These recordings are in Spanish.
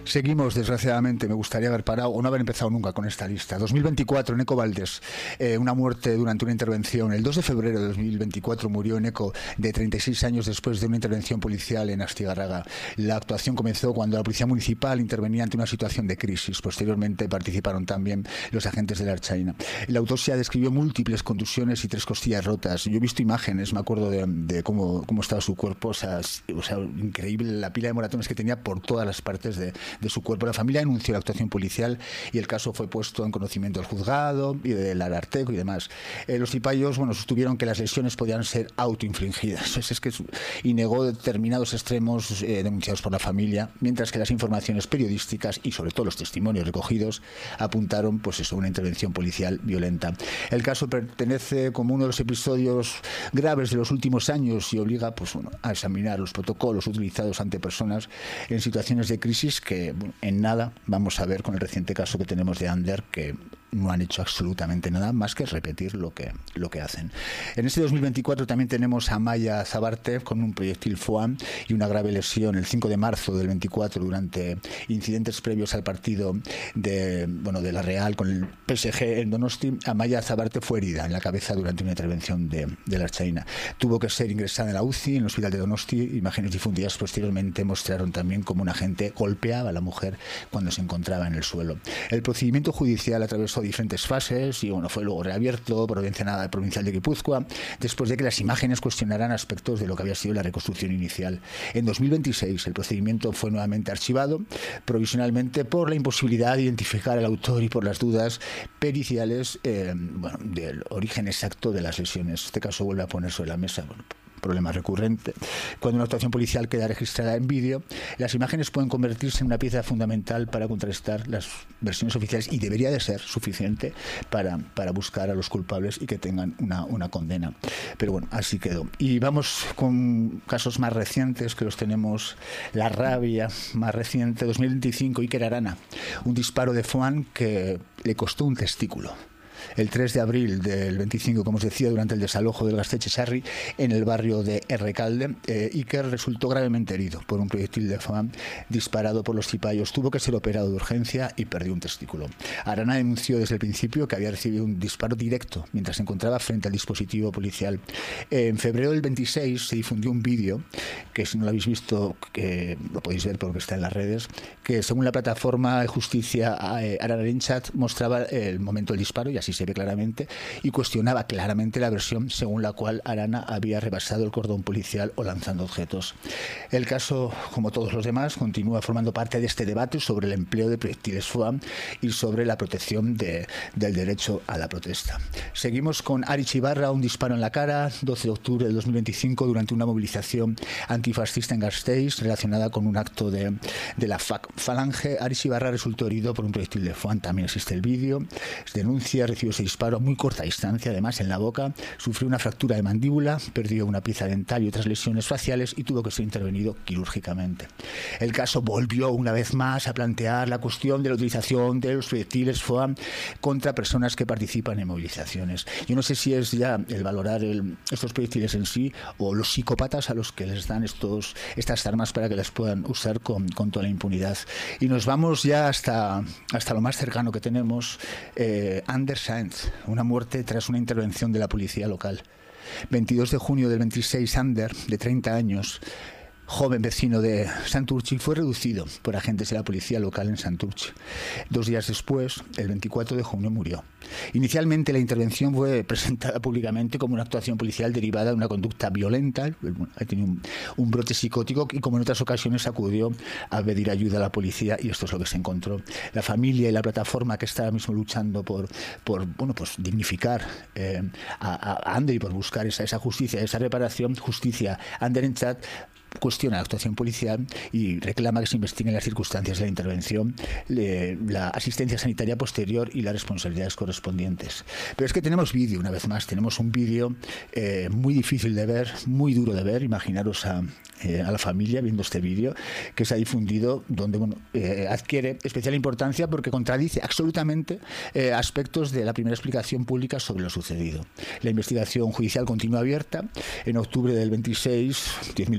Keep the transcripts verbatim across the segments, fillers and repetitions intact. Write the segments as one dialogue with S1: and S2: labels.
S1: Seguimos, desgraciadamente. Me gustaría haber parado o no haber empezado nunca con esta lista. dos mil veinticuatro, en Eco Valdés, eh, una muerte durante una intervención. El dos de febrero de dos mil veinticuatro murió en Eco, de treinta y seis años después de una intervención policial en Astigarraga. La actuación comenzó cuando la policía municipal intervenía ante una situación de crisis. Posteriormente participaron también los agentes de la Ertzaintza. La autopsia describió múltiples contusiones y tres costillas rotas. Yo he visto imágenes, me acuerdo de, de cómo, cómo estaba su cuerpo, o sea, o sea, increíble la pila de moratones que tenía por todas las partes de de su cuerpo. La familia denunció la actuación policial y el caso fue puesto en conocimiento del juzgado y del Ararteko y demás. Eh, los cipayos, bueno, sostuvieron que las lesiones podían ser autoinfligidas. Es, es que, y negó determinados extremos eh, denunciados por la familia, mientras que las informaciones periodísticas y sobre todo los testimonios recogidos apuntaron, pues eso, una intervención policial violenta. El caso pertenece como uno de los episodios graves de los últimos años y obliga, pues bueno, a examinar los protocolos utilizados ante personas en situaciones de crisis que bueno, en nada vamos a ver con el reciente caso que tenemos de Ander, que no han hecho absolutamente nada más que repetir lo que, lo que hacen. En este dos mil veinticuatro también tenemos a Maya Zabarte con un proyectil Foam y una grave lesión el cinco de marzo del veinticuatro durante incidentes previos al partido de, bueno, de la Real con el P S G en Donosti. Amaya Zabarte fue herida en la cabeza durante una intervención de, de la Ertzaintza. Tuvo que ser ingresada en la U C I en el hospital de Donosti. Imágenes difundidas posteriormente mostraron también cómo un agente golpeaba a la mujer cuando se encontraba en el suelo. El procedimiento judicial atravesó diferentes fases y bueno, fue luego reabierto por Audiencia Provincial de Guipúzcoa después de que las imágenes cuestionaran aspectos de lo que había sido la reconstrucción inicial. En dos mil veintiséis el procedimiento fue nuevamente archivado provisionalmente por la imposibilidad de identificar al autor y por las dudas periciales eh, bueno, del origen exacto de las lesiones. Este caso vuelve a poner sobre la mesa bueno, problema recurrente. Cuando una actuación policial queda registrada en vídeo, las imágenes pueden convertirse en una pieza fundamental para contrastar las versiones oficiales y debería de ser suficiente para, para buscar a los culpables y que tengan una, una condena. Pero bueno, así quedó. Y vamos con casos más recientes que los tenemos. La rabia más reciente, dos mil veinticinco, Iker Arana. Un disparo de Foam que le costó un testículo. El tres de abril del veinticinco, como os decía, durante el desalojo del Gasteiz Sarri en el barrio de Errekalde, eh, Iker resultó gravemente herido por un proyectil de Foam disparado por los cipayos. Tuvo que ser operado de urgencia y perdió un testículo. Arana denunció desde el principio que había recibido un disparo directo mientras se encontraba frente al dispositivo policial. Eh, en febrero del veintiséis se difundió un vídeo que, si no lo habéis visto, que lo podéis ver porque está en las redes, que según la plataforma de Justicia eh, Ararentzat mostraba el momento del disparo y así se ve claramente, y cuestionaba claramente la versión según la cual Arana había rebasado el cordón policial o lanzando objetos. El caso, como todos los demás, continúa formando parte de este debate sobre el empleo de proyectiles Foam y sobre la protección de, del derecho a la protesta. Seguimos con Aritz Ibarra, un disparo en la cara, doce de octubre del dos mil veinticinco, durante una movilización antifascista en Gasteiz relacionada con un acto de, de la Falange. Aritz Ibarra resultó herido por un proyectil de Foam, también existe el vídeo. Denuncia, recibió ese disparo a muy corta distancia, además en la boca, sufrió una fractura de mandíbula, perdió una pieza dental y otras lesiones faciales y tuvo que ser intervenido quirúrgicamente. El caso volvió una vez más a plantear la cuestión de la utilización de los proyectiles Foam contra personas que participan en movilizaciones. Yo no sé si es ya el valorar el, estos proyectiles en sí o los psicópatas a los que les dan estos, estas armas para que las puedan usar con, con toda la impunidad. Y nos vamos ya hasta, hasta lo más cercano que tenemos, eh, Ander Sáenz, una muerte tras una intervención de la policía local. veintidós de junio del veintiséis, Ander, de treinta años, joven vecino de Santurtzi, fue reducido por agentes de la policía local en Santurtzi. Dos días después, el veinticuatro de junio, murió. Inicialmente la intervención fue presentada públicamente como una actuación policial derivada de una conducta violenta. Ha tenido un, un brote psicótico y, como en otras ocasiones, acudió a pedir ayuda a la policía y esto es lo que se encontró. La familia y la plataforma que está ahora mismo luchando por, por bueno, pues dignificar eh, a, a Ander y por buscar esa, esa justicia, esa reparación, justicia Anderentzat, cuestiona la actuación policial y reclama que se investiguen las circunstancias de la intervención, le, la asistencia sanitaria posterior y las responsabilidades correspondientes. Pero es que tenemos vídeo, una vez más, tenemos un vídeo eh, muy difícil de ver, muy duro de ver. Imaginaros a, eh, a la familia viendo este vídeo que se ha difundido, donde bueno, eh, adquiere especial importancia porque contradice absolutamente eh, aspectos de la primera explicación pública sobre lo sucedido. La investigación judicial continúa abierta. En octubre del veintiséis, diez mil personas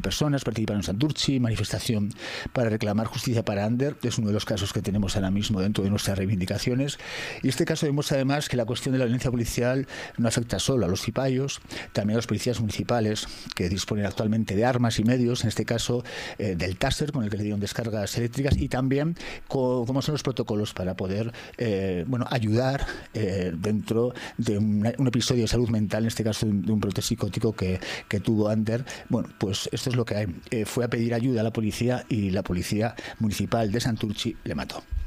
S1: participaron en Santurtzi, manifestación para reclamar justicia para Ander, es uno de los casos que tenemos ahora mismo dentro de nuestras reivindicaciones. Y este caso demuestra además que la cuestión de la violencia policial no afecta solo a los cipayos, también a los policías municipales que disponen actualmente de armas y medios, en este caso eh, del Taser, con el que le dieron descargas eléctricas, y también co cómo son los protocolos para poder eh, bueno, ayudar eh, dentro de un, un episodio de salud mental, en este caso de un, de un brote psicótico que, que tuvo Ander. Bueno, pues esto es lo que hay. Eh, fue a pedir ayuda a la policía y la policía municipal de Santurtzi le mató.